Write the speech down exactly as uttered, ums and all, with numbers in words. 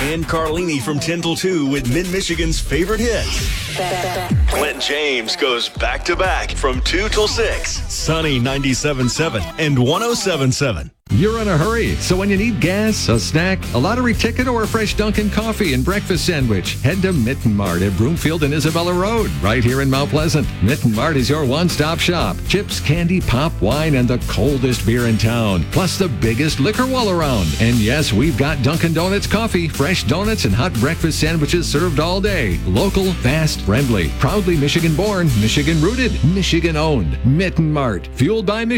Dan Carlini from ten till two with Mid-Michigan's favorite hits. Clint James goes back-to-back from two till six. Sunny ninety-seven point seven and one oh seven point seven. You're in a hurry, so when you need gas, a snack, a lottery ticket, or a fresh Dunkin' coffee and breakfast sandwich, head to Mitten Mart at Broomfield and Isabella Road, right here in Mount Pleasant. Mitten Mart is your one-stop shop. Chips, candy, pop, wine, and the coldest beer in town, plus the biggest liquor wall around. And yes, we've got Dunkin' Donuts coffee, fresh donuts, and hot breakfast sandwiches served all day. Local, fast, friendly. Proudly Michigan-born, Michigan-rooted, Michigan-owned. Mitten Mart, fueled by Michigan.